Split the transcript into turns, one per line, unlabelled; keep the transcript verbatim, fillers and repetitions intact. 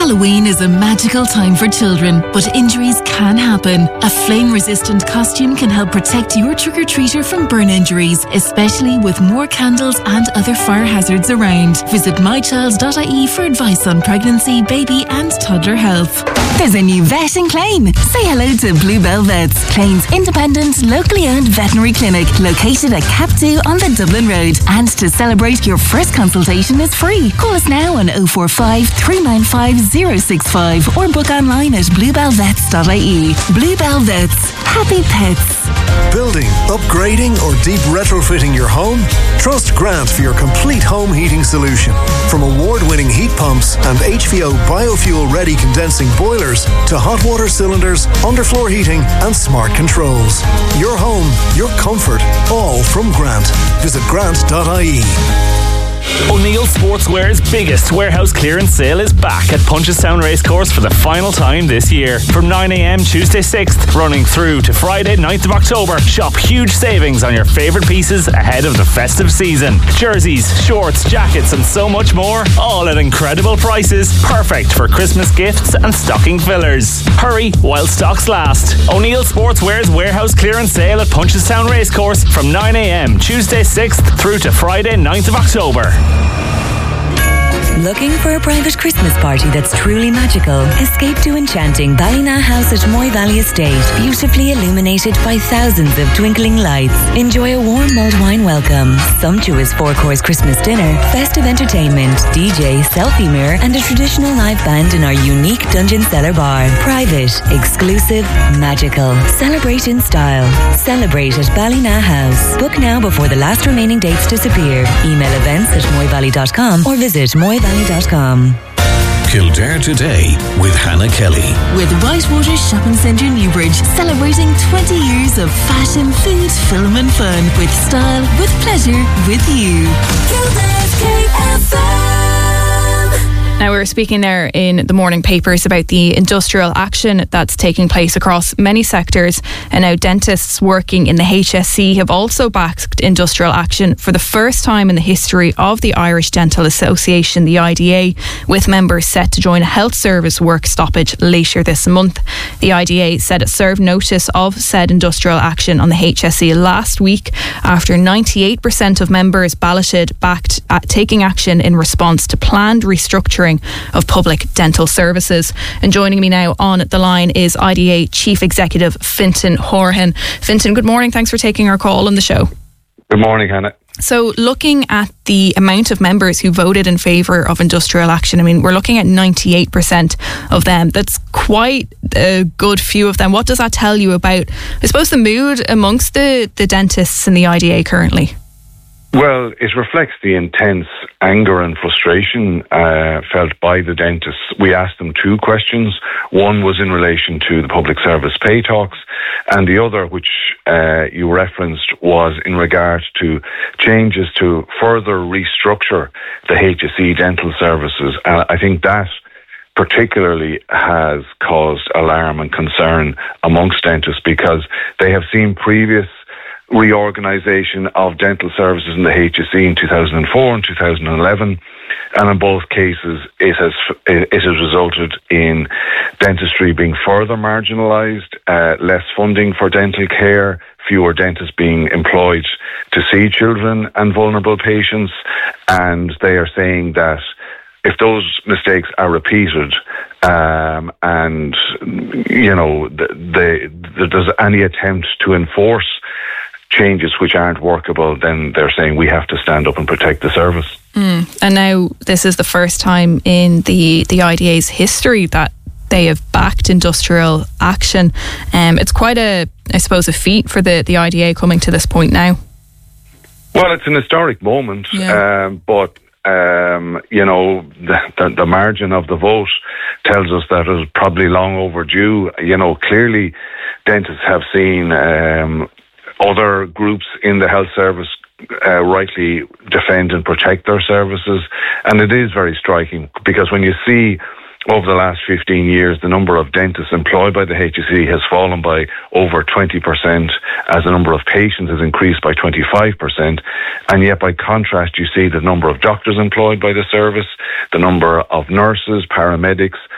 Halloween is a magical time for children, but injuries can happen. A flame-resistant costume can help protect your trick-or-treater from burn injuries, especially with more candles and other fire hazards around. Visit my child dot I E for advice on pregnancy, baby and toddler health.
There's a new vet in Clane. Say hello to Bluebell Vets, Clane's independent, locally owned veterinary clinic, located at Cap two on the Dublin Road. And to celebrate, your first consultation is free. Call us now on oh four five, three nine five, oh six five or book online at bluebell vets dot I E. Bluebell Vets. Happy pets.
Building, upgrading or deep retrofitting your home? Trust Grant for your complete home heating solution. From award-winning heat pumps and H V O biofuel-ready condensing boilers to hot water cylinders, underfloor heating and smart controls. Your home, your comfort, all from Grant. Visit grant dot I E.
O'Neill Sportswear's biggest warehouse clearance sale is back at Punchestown Racecourse for the final time this year. From nine a m Tuesday sixth, running through to Friday ninth of October, shop huge savings on your favourite pieces ahead of the festive season. Jerseys, shorts, jackets and so much more, all at incredible prices, perfect for Christmas gifts and stocking fillers. Hurry while stocks last. O'Neill Sportswear's warehouse clearance sale at Punchestown Racecourse from nine a m Tuesday sixth through to Friday ninth of October.
Looking for a private Christmas party that's truly magical? Escape to enchanting Ballina House at Moy Valley Estate, beautifully illuminated by thousands of twinkling lights. Enjoy a warm mulled wine welcome, sumptuous four-course Christmas dinner, festive entertainment, D J, selfie mirror and a traditional live band in our unique Dungeon Cellar bar. Private, exclusive, magical. Celebrate in style. Celebrate at Ballina House. Book now before the last remaining dates disappear. Email events at moy valley dot com or visit moy valley dot com.
Kildare Today with Hannah Kelly.
With Whitewater Shopping Centre Newbridge, celebrating twenty years of fashion, food, film and fun. With style, with pleasure, with you. Kildare's K F M.
Now, we were speaking there in the morning papers about the industrial action that's taking place across many sectors, and now dentists working in the H S C have also backed industrial action for the first time in the history of the Irish Dental Association, the I D A, with members set to join a health service work stoppage later this month. The I D A said it served notice of said industrial action on the H S C last week after ninety-eight percent of members balloted backed at taking action in response to planned restructuring of public dental services. And joining me now on the line is I D A Chief Executive Fintan Horan. Fintan, good morning. Thanks for taking our call on the show.
Good morning, Hannah.
So looking at the amount of members who voted in favour of industrial action, I mean, we're looking at ninety-eight percent of them. That's quite a good few of them. What does that tell you about, I suppose, the mood amongst the, the dentists in the I D A currently?
Well, it reflects the intense anger and frustration uh, felt by the dentists. We asked them two questions. One was in relation to the public service pay talks, and the other, which uh, you referenced, was in regard to changes to further restructure the H S E dental services. And I think that particularly has caused alarm and concern amongst dentists, because they have seen previous reorganisation of dental services in the H S E in two thousand four and two thousand eleven, and in both cases it has it has resulted in dentistry being further marginalised, uh, less funding for dental care, fewer dentists being employed to see children and vulnerable patients, and they are saying that if those mistakes are repeated, um, and you know the, the, there's any attempt to enforce changes which aren't workable, then they're saying we have to stand up and protect the service.
Mm. And now this is the first time in the, the I D A's history that they have backed industrial action. Um, it's quite a, I suppose, a feat for the, the I D A coming to this point now.
Well, it's an historic moment, yeah. um, but um, you know, the, the, the margin of the vote tells us that it was probably long overdue. You know, clearly dentists have seen um, other groups in the health service uh, rightly defend and protect their services. And it is very striking, because when you see over the last fifteen years, the number of dentists employed by the H S E has fallen by over twenty percent, as the number of patients has increased by twenty-five percent. And yet, by contrast, you see the number of doctors employed by the service, the number of nurses, paramedics,